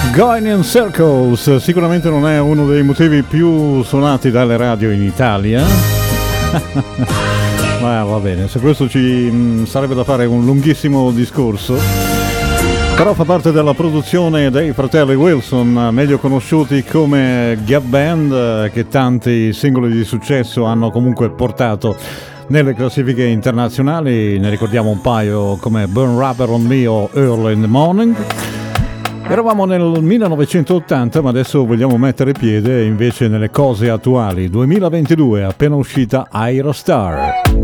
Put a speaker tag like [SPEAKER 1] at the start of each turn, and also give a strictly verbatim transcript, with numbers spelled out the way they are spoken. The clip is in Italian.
[SPEAKER 1] Going in Circles sicuramente non è uno dei motivi più suonati dalle radio in Italia. Ma va bene, se questo ci mh, sarebbe da fare un lunghissimo discorso. Però fa parte della produzione dei fratelli Wilson, meglio conosciuti come Gap Band, che tanti singoli di successo hanno comunque portato nelle classifiche internazionali. Ne ricordiamo un paio come Burn Rubber on Me o Early in the Morning. Eravamo nel millenovecentottanta, ma adesso vogliamo mettere piede invece nelle cose attuali. duemilaventidue, appena uscita Aerostar.